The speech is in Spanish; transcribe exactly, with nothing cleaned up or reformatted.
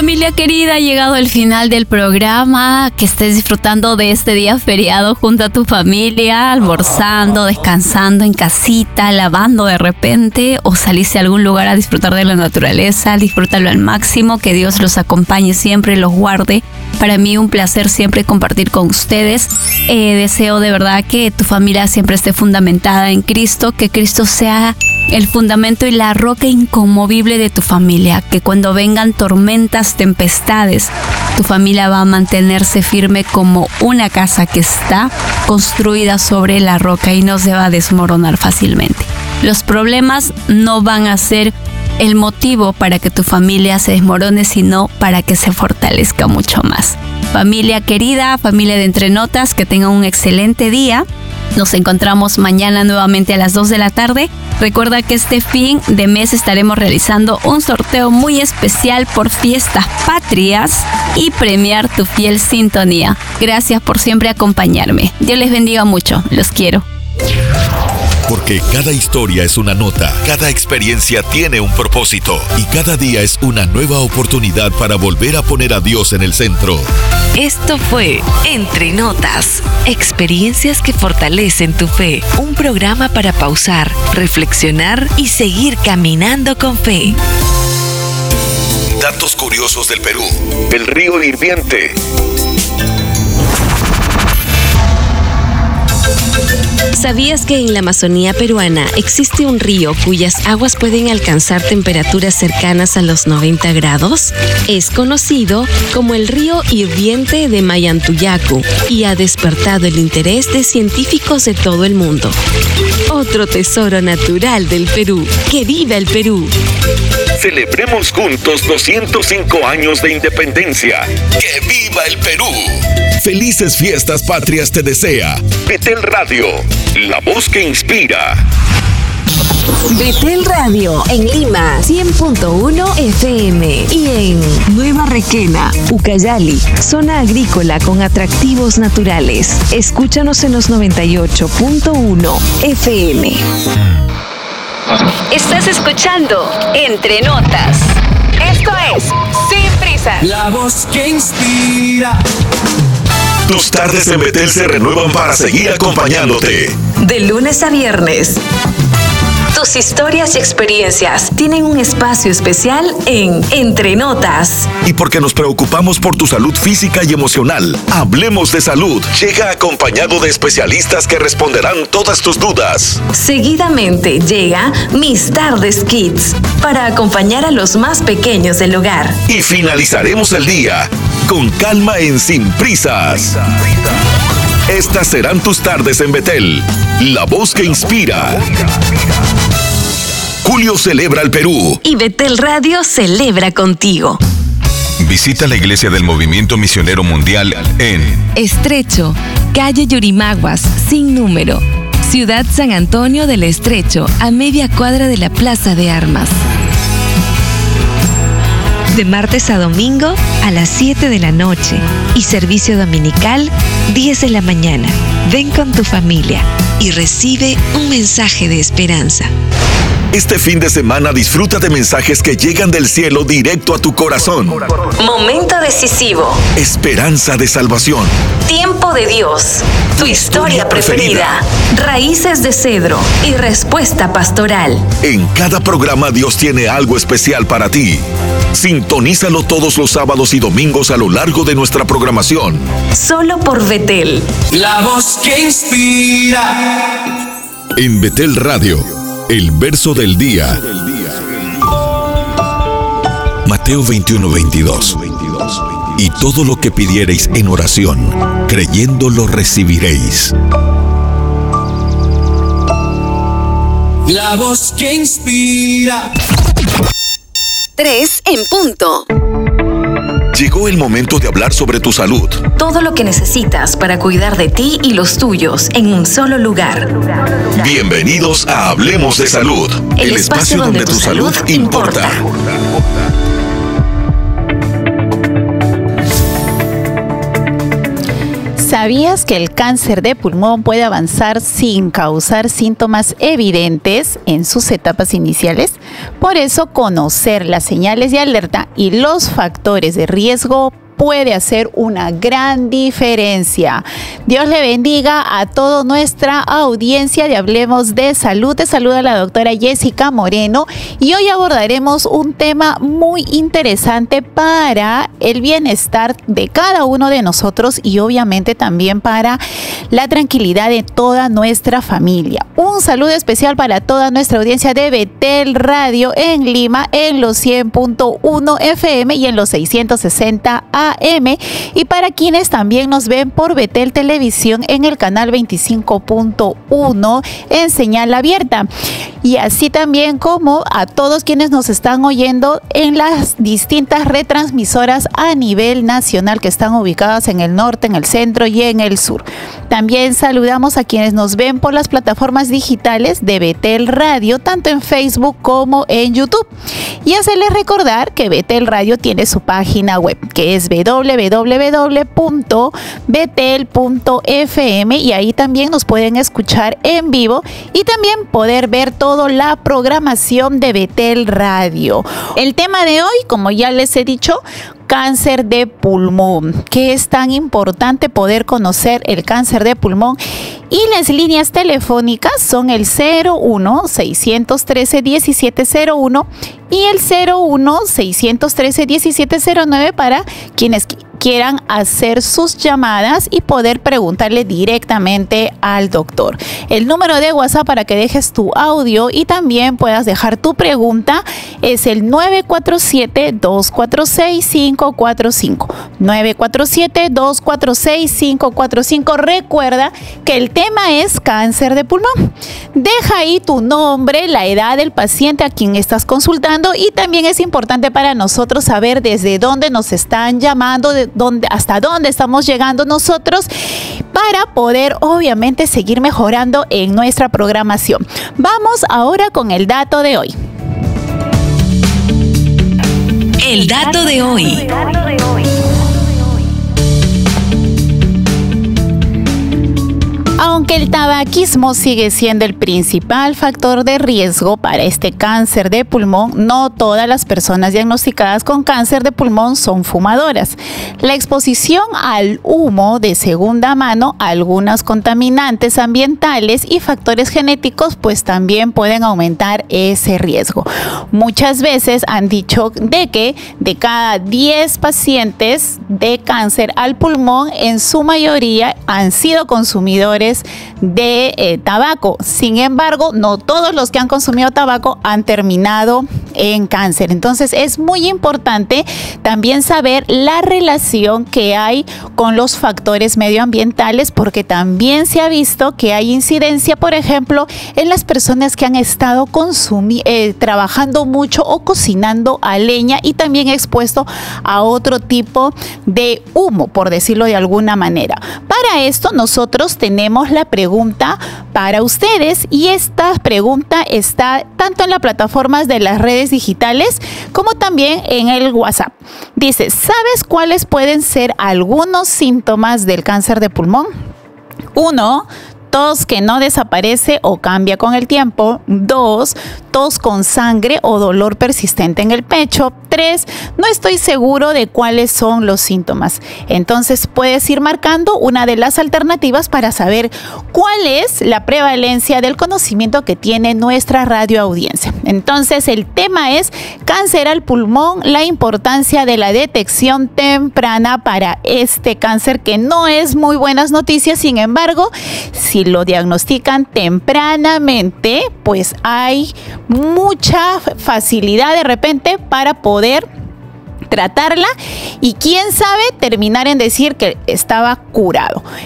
Familia querida, ha llegado el final del programa. Que estés disfrutando de este día feriado junto a tu familia, almorzando, descansando en casita, lavando de repente, o saliste a algún lugar a disfrutar de la naturaleza. Disfrútalo al máximo, que Dios los acompañe siempre, los guarde. Para mí un placer siempre compartir con ustedes. Eh, deseo de verdad que tu familia siempre esté fundamentada en Cristo, que Cristo sea el fundamento y la roca inconmovible de tu familia, que cuando vengan tormentas, tempestades, tu familia va a mantenerse firme como una casa que está construida sobre la roca y no se va a desmoronar fácilmente. Los problemas no van a ser el motivo para que tu familia se desmorone, sino para que se fortalezca mucho más. Familia querida, familia de Entre Notas, que tengan un excelente día. Nos encontramos mañana nuevamente a las dos de la tarde. Recuerda que este fin de mes estaremos realizando un sorteo muy especial por Fiestas Patrias y premiar tu fiel sintonía. Gracias por siempre acompañarme. Dios les bendiga mucho. Los quiero. Porque cada historia es una nota, cada experiencia tiene un propósito y cada día es una nueva oportunidad para volver a poner a Dios en el centro. Esto fue Entre Notas, experiencias que fortalecen tu fe. Un programa para pausar, reflexionar y seguir caminando con fe. Datos curiosos del Perú. El río hirviente. ¿Sabías que en la Amazonía peruana existe un río cuyas aguas pueden alcanzar temperaturas cercanas a los noventa grados? Es conocido como el río hirviente de Mayantuyacu y ha despertado el interés de científicos de todo el mundo. Otro tesoro natural del Perú. ¡Que viva el Perú! Celebremos juntos doscientos cinco años de independencia. ¡Que viva el Perú! Felices Fiestas Patrias te desea Betel Radio, la voz que inspira. Betel Radio en Lima, cien punto uno F M y en Nueva Requena, Ucayali, zona agrícola con atractivos naturales. Escúchanos en los noventa y ocho punto uno F M. Estás escuchando Entre Notas. Esto es Sin Prisas. La voz que inspira. Tus tardes en Betel se renuevan para seguir acompañándote. De lunes a viernes. Tus historias y experiencias tienen un espacio especial en Entre Notas. Y porque nos preocupamos por tu salud física y emocional, Hablemos de Salud llega acompañado de especialistas que responderán todas tus dudas. Seguidamente llega Mis Tardes Kids para acompañar a los más pequeños del hogar. Y finalizaremos el día con calma en Sin Prisas. Estas serán tus tardes en Betel, la voz que inspira. Julio celebra el Perú. Y Betel Radio celebra contigo. Visita la iglesia del Movimiento Misionero Mundial en Estrecho, calle Yurimaguas, sin número. Ciudad San Antonio del Estrecho, a media cuadra de la Plaza de Armas. De martes a domingo a las siete de la noche y servicio dominical diez de la mañana. Ven con tu familia y recibe un mensaje de esperanza. Este fin de semana disfruta de mensajes que llegan del cielo directo a tu corazón. Momento decisivo. Esperanza de salvación. Tiempo de Dios. Tu historia preferida. Raíces de cedro y respuesta pastoral. En cada programa Dios tiene algo especial para ti. Sintonízalo todos los sábados y domingos a lo largo de nuestra programación. Solo por Betel. La voz que inspira. En Betel Radio, el verso del día. Mateo veintiuno, veintidós. Y todo lo que pidiereis en oración, creyendo lo recibiréis. La voz que inspira. Tres en punto. Llegó el momento de hablar sobre tu salud. Todo lo que necesitas para cuidar de ti y los tuyos en un solo lugar. Bienvenidos a Hablemos de Salud, el, el espacio donde, donde tu salud importa. ¿Sabías que el cáncer de pulmón puede avanzar sin causar síntomas evidentes en sus etapas iniciales? Por eso, conocer las señales de alerta y los factores de riesgo puede hacer una gran diferencia. Dios le bendiga a toda nuestra audiencia de Hablemos de Salud. Te saluda la doctora Jessica Moreno y hoy abordaremos un tema muy interesante para el bienestar de cada uno de nosotros y obviamente también para la tranquilidad de toda nuestra familia. Un saludo especial para toda nuestra audiencia de Betel Radio en Lima en los cien punto uno F M y en los seiscientos sesenta A M, y para quienes también nos ven por Betel Televisión en el canal veinticinco punto uno en señal abierta, y así también como a todos quienes nos están oyendo en las distintas retransmisoras a nivel nacional que están ubicadas en el norte, en el centro y en el sur. También saludamos a quienes nos ven por las plataformas digitales de Betel Radio, tanto en Facebook como en YouTube. Y hacerles recordar que Betel Radio tiene su página web, que es doble u doble u doble u punto betel punto F M, y ahí también nos pueden escuchar en vivo y también poder ver toda la programación de Betel Radio. El tema de hoy, como ya les he dicho, cáncer de pulmón. ¿Qué es tan importante poder conocer el cáncer de pulmón? Y las líneas telefónicas son el cero uno, seiscientos trece, diecisiete cero uno y el cero uno, seiscientos trece, diecisiete cero nueve para quienes quieran hacer sus llamadas y poder preguntarle directamente al doctor. El número de WhatsApp para que dejes tu audio y también puedas dejar tu pregunta es el nueve cuatro siete, dos cuatro seis, cinco cuatro cinco. nueve cuatro siete, dos cuatro seis, cinco cuatro cinco. Recuerda que el tema es cáncer de pulmón. Deja ahí tu nombre, la edad del paciente a quien estás consultando, y también es importante para nosotros saber desde dónde nos están llamando, de dónde, hasta dónde estamos llegando nosotros, para poder obviamente seguir mejorando en nuestra programación. Vamos ahora con el dato de hoy. El dato de hoy. Aunque el tabaquismo sigue siendo el principal factor de riesgo para este cáncer de pulmón, no todas las personas diagnosticadas con cáncer de pulmón son fumadoras. La exposición al humo de segunda mano, algunos contaminantes ambientales y factores genéticos pues también pueden aumentar ese riesgo. Muchas veces han dicho de que de cada diez pacientes de cáncer al pulmón, en su mayoría han sido consumidores de eh, tabaco. Sin embargo, no todos los que han consumido tabaco han terminado en cáncer. Entonces es muy importante también saber la relación que hay con los factores medioambientales, porque también se ha visto que hay incidencia, por ejemplo, en las personas que han estado consumi- eh, trabajando mucho o cocinando a leña y también expuesto a otro tipo de humo, por decirlo de alguna manera. Para esto nosotros tenemos la pregunta para ustedes, y esta pregunta está tanto en las plataformas de las redes digitales como también en el WhatsApp. Dice: ¿sabes cuáles pueden ser algunos síntomas del cáncer de pulmón? Uno, tos que no desaparece o cambia con el tiempo. Dos, tos con sangre o dolor persistente en el pecho. Tres, no estoy seguro de cuáles son los síntomas. Entonces puedes ir marcando una de las alternativas para saber cuál es la prevalencia del conocimiento que tiene nuestra radioaudiencia. Entonces el tema es cáncer al pulmón, la importancia de la detección temprana para este cáncer, que no es muy buenas noticias. Sin embargo, si lo diagnostican tempranamente, pues hay mucha facilidad de repente para poder tratarla y quién sabe terminar en decir que estaba curado.